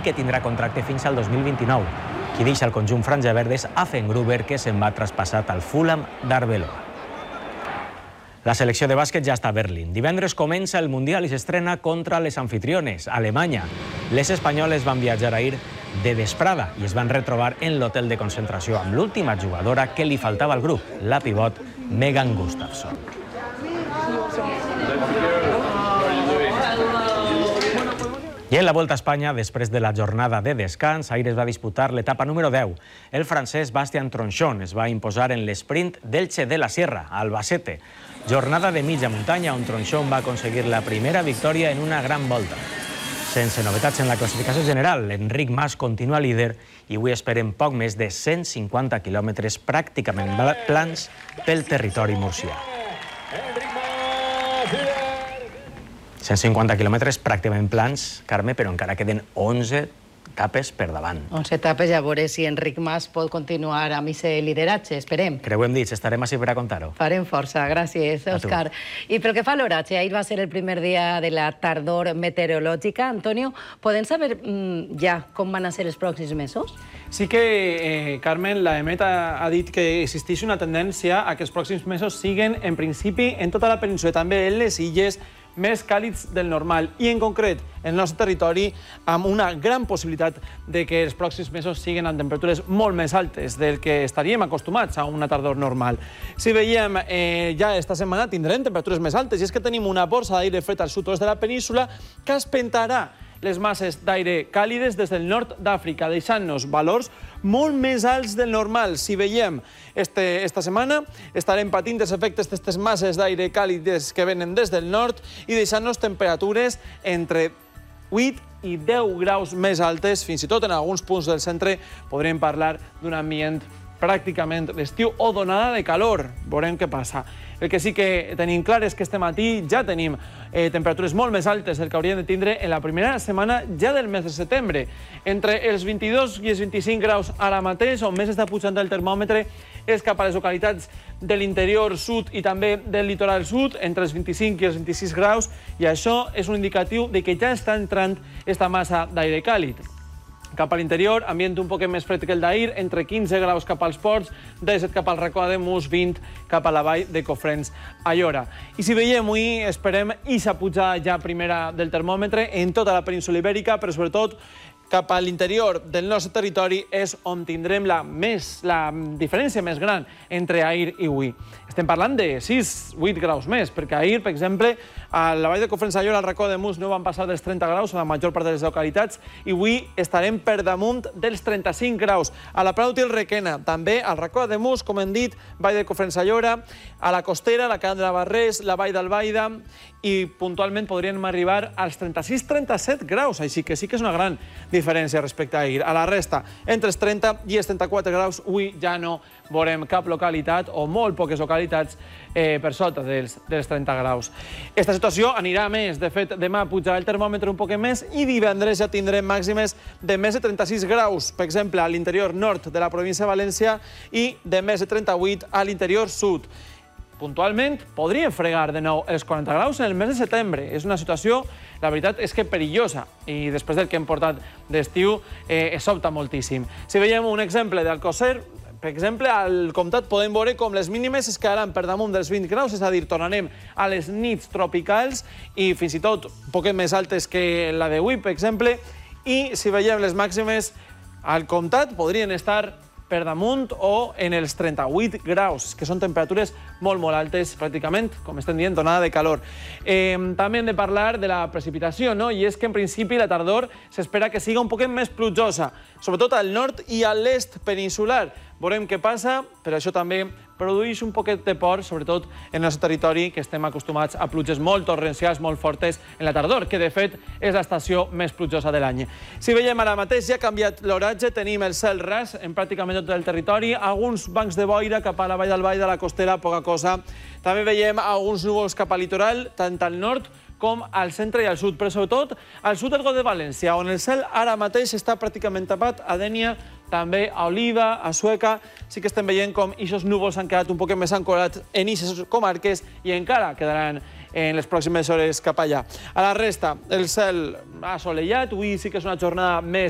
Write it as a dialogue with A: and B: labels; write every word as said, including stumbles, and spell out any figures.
A: i que tindrà contracte fins al dos mil vint-i-nou. Qui deixa el conjunt franja-verd és Affengruber, que se'n va traspassat al Fulham d'Arbeloa. La selecció de bàsquet ja està a Berlín. Divendres comença el Mundial i s'estrena contra les anfitriones, Alemanya. Les espanyoles van viatjar ahir de vesprada i es van retrobar en l'hotel de concentració amb l'última jugadora que li faltava al grup, la pivot Megan Gustafson. I en la Volta a Espanya, després de la jornada de descans, ahir es va disputar l'etapa número deu. El francès Bastien Tronchon es va imposar en l'esprint d'Elche de la Sierra, a Albacete. Jornada de mitja muntanya on Tronchon va aconseguir la primera victòria en una gran volta. Sense novetats en la classificació general, Enric Mas continua líder i avui esperem poc més de cent cinquanta quilòmetres pràcticament plans pel territori murcià. cent cinquanta quilòmetres pràcticament plans, Carme, però encara queden onze etapes per davant.
B: onze etapes, ja veuré si Enric Mas pot continuar amb aquest lideratge, esperem.
A: Creuem dits, estarem així per a contar-ho.
B: Farem força, gràcies, Òscar. I pel que fa a l'oratge, ahir va ser el primer dia de la tardor meteorològica. Antonio, podem saber mm, ja com van a ser els pròxims mesos?
C: Sí que, eh, Carmen, la EMET ha, ha dit que existeix una tendència a que els pròxims mesos siguin, en principi, en tota la península, també en les illes, més càlids del normal i, en concret, en el nostre territori, amb una gran possibilitat de que els pròxims mesos siguin amb temperatures molt més altes del que estaríem acostumats a una tardor normal. Si veiem, eh, ja esta setmana tindrem temperatures més altes i és que tenim una borsa d'aire fred al sud-oest de la península que espentarà les masses d'aire càlides des del nord d'Àfrica, deixant-nos valors molt més alts del normal. Si veiem este, esta setmana, estarem patint els efectes d'aquestes masses d'aire càlides que venen des del nord i deixant-nos temperatures entre vuit i deu graus més altes. Fins i tot en alguns punts del centre podrem parlar d'un ambient pràcticament d'estiu o d'onada de calor. Veurem què passa. El que sí que tenim clar és que este matí ja tenim eh, temperatures molt més altes del que hauríem de tindre en la primera setmana ja del mes de setembre. Entre els vint-i-dos i els vint-i-cinc graus ara mateix, on més està pujant el termòmetre, és cap a les localitats de l'interior sud i també del litoral sud, entre els vint-i-cinc i els vint-i-sis graus, i això és un indicatiu de que ja està entrant esta massa d'aire càlid. Cap a l'interior, ambient un poquet més fred que el d'ahir, entre quinze graus cap als ports, disset cap al racó d'Ademús, vint cap a la vall de Cofrents a Llora. I si veiem avui, esperem ixa pujar ja primera del termòmetre en tota la península ibèrica, però sobretot cap a l'interior del nostre territori és on tindrem la, més, la diferència més gran entre ahir i avui. Estem parlant de sis a vuit graus més, perquè ahir, per exemple, a la vall de Cofrents a Llora, al racó de Mus, no van passar dels trenta graus a la major part de les localitats, i avui estarem per damunt dels trenta-cinc graus. A la Plaut i el Requena, també al racó de Mus, com hem dit, vall de Cofrents a Llora, a la Costera, la Candra Barrés, la vall d'Albaida, i puntualment podríem arribar als trenta-sis a trenta-set graus, així que sí que és una gran diferència respecte a ahir. A la resta, entre els trenta i els trenta-quatre graus, avui ja no veurem cap localitat o molt poques localitats eh, per sota dels, dels trenta graus. Esta situació anirà més. De fet, demà pujarà el termòmetre un poquet més i divendres ja tindrem màximes de més de trenta-sis graus, per exemple, a l'interior nord de la província de València i de més de trenta-vuit a l'interior sud. Puntualment, podríem fregar de nou els quaranta graus en el mes de setembre. És una situació, la veritat és que perillosa, i després del que hem portat d'estiu eh, es sobta moltíssim. Si veiem un exemple d'Alcosser, per exemple, al comtat podem veure com les mínimes es quedaran per damunt dels vint graus, és a dir, tornarem a les nits tropicals i fins i tot un poquet més altes que la d'avui, per exemple, i si veiem les màximes al comtat podrien estar per damunt o en els trenta-vuit graus, que són temperatures molt, molt altes, pràcticament, com estem dient, onada de calor. Eh, també hem de parlar de la precipitació, no? I és que, en principi, la tardor s'espera que siga un poquet més plujosa, sobretot al nord i a l'est peninsular. Veurem què passa, però això també produeix un poquet de por, sobretot en el nostre territori, que estem acostumats a pluges molt torrencials, molt fortes en la tardor, que de fet és l'estació més plujosa de l'any. Si veiem ara mateix, ja ha canviat l'oratge, tenim el cel ras en pràcticament tot el territori, alguns bancs de boira cap a la vall del Vall de la Costera, poca cosa. També veiem alguns núvols cap al litoral, tant al nord com al centre i al sud, però sobretot al sud del Golf de València, on el cel ara mateix està pràcticament tapat, a Dénia, també a Oliva, a Sueca, sí que estem veient com aquests núvols han quedat un poc més ancorats en aquestes comarques i encara quedaran en les pròximes hores cap allà. A la resta, el cel assolellat, avui sí que és una jornada més